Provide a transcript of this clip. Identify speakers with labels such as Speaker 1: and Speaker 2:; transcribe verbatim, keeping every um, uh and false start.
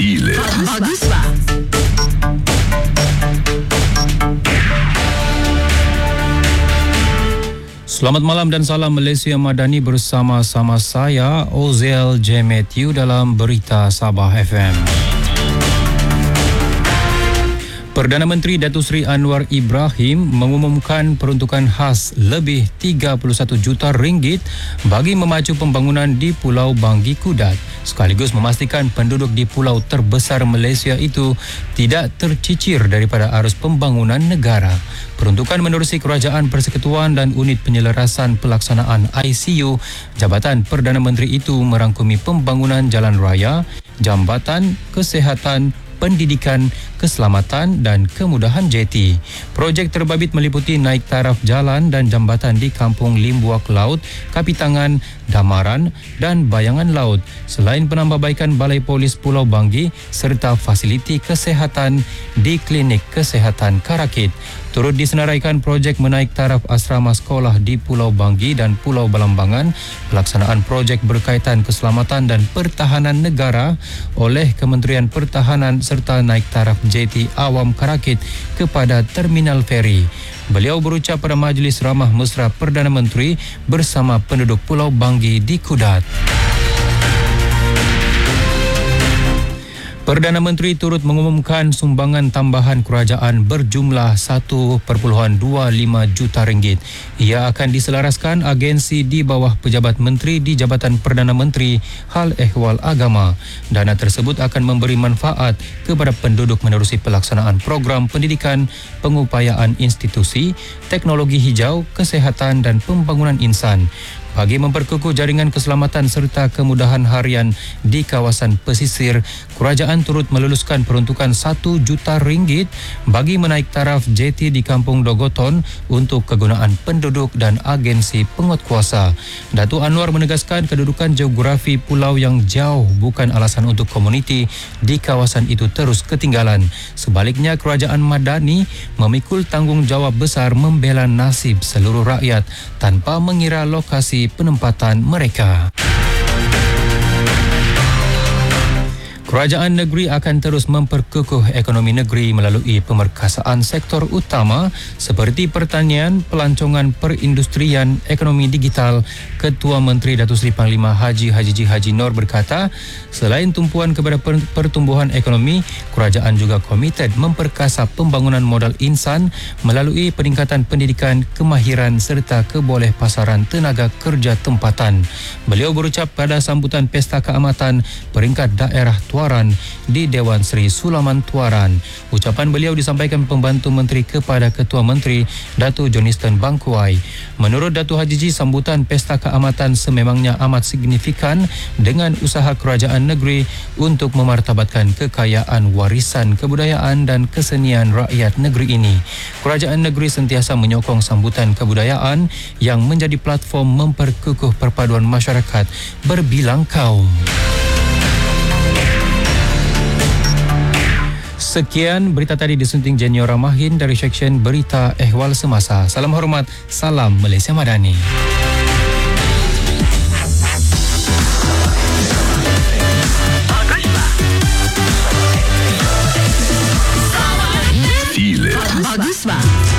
Speaker 1: Feel it.
Speaker 2: Bagus bah.
Speaker 3: Selamat malam dan salam Malaysia Madani bersama-sama saya Oziel J. Matthew dalam Berita Sabah F M. Perdana Menteri Datuk Seri Anwar Ibrahim mengumumkan peruntukan khas lebih tiga puluh satu juta ringgit bagi memacu pembangunan di Pulau Banggi Kudat, sekaligus memastikan penduduk di pulau terbesar Malaysia itu tidak tercicir daripada arus pembangunan negara. Peruntukan menerusi Kerajaan Persekutuan dan Unit Penyelarasan Pelaksanaan I C U, Jabatan Perdana Menteri itu merangkumi pembangunan jalan raya, jambatan, kesihatan, pendidikan, keselamatan dan kemudahan J T. Projek terbabit meliputi naik taraf jalan dan jambatan di Kampung Limbuak Laut, Kapitangan, Damaran dan Bayangan Laut, selain penambahbaikan Balai Polis Pulau Banggi serta fasiliti kesihatan di Klinik Kesihatan Karakit. Turut disenaraikan projek menaik taraf asrama sekolah di Pulau Banggi dan Pulau Balambangan, pelaksanaan projek berkaitan keselamatan dan pertahanan negara oleh Kementerian Pertahanan serta naik taraf J T Awam Karakit kepada Terminal Feri. Beliau berucap pada Majlis Ramah Mesra Perdana Menteri bersama penduduk Pulau Banggi di Kudat. Perdana Menteri turut mengumumkan sumbangan tambahan kerajaan berjumlah satu perpuluhan dua lima juta ringgit. Ia akan diselaraskan agensi di bawah pejabat menteri di Jabatan Perdana Menteri Hal Ehwal Agama. Dana tersebut akan memberi manfaat kepada penduduk menerusi pelaksanaan program pendidikan, pengupayaan institusi, teknologi hijau, kesihatan dan pembangunan insan. Bagi memperkukuh jaringan keselamatan serta kemudahan harian di kawasan pesisir, kerajaan turut meluluskan peruntukan satu juta ringgit bagi menaik taraf J T di Kampung Dogoton untuk kegunaan penduduk dan agensi penguatkuasa. Datuk Anwar menegaskan kedudukan geografi pulau yang jauh bukan alasan untuk komuniti di kawasan itu terus ketinggalan. Sebaliknya, kerajaan Madani memikul tanggungjawab besar membela nasib seluruh rakyat tanpa mengira lokasi penempatan mereka. Kerajaan negeri akan terus memperkukuh ekonomi negeri melalui pemerkasaan sektor utama seperti pertanian, pelancongan perindustrian, ekonomi digital. Ketua Menteri Datuk Seri Panglima Haji Haji Ji Haji Nor berkata, selain tumpuan kepada pertumbuhan ekonomi, kerajaan juga komited memperkasa pembangunan modal insan melalui peningkatan pendidikan, kemahiran serta keboleh pasaran tenaga kerja tempatan. Beliau berucap pada sambutan Pesta Keamatan peringkat daerah Tuaran di Dewan Seri Sulaman Tuaran. Ucapan beliau disampaikan pembantu menteri kepada Ketua Menteri Datuk Johnston Bangkuai. Menurut Datuk Haji Ji, sambutan Pesta Keamatan sememangnya amat signifikan dengan usaha kerajaan negeri untuk memartabatkan kekayaan warisan kebudayaan dan kesenian rakyat negeri ini. Kerajaan negeri sentiasa menyokong sambutan kebudayaan yang menjadi platform memperkukuh perpaduan masyarakat berbilang kaum. Sekian berita tadi disunting Jeniora Mahin dari Seksyen Berita Ehwal Semasa. Salam hormat, salam Malaysia Madani.
Speaker 1: Feel it.
Speaker 2: Bagus bah.